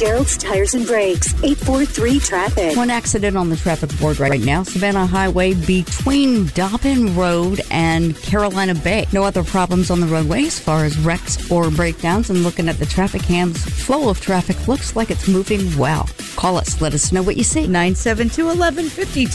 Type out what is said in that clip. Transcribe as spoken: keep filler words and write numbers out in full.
Gerald's Tires and Brakes, eight four three traffic. One accident on the traffic board right now. Savannah Highway between Dobbin Road and Carolina Bay. No other problems on the roadway as far as wrecks or breakdowns. And looking at the traffic cams, flow of traffic looks like it's moving well. Call us. Let us know what you see. nine seven two, one one five two.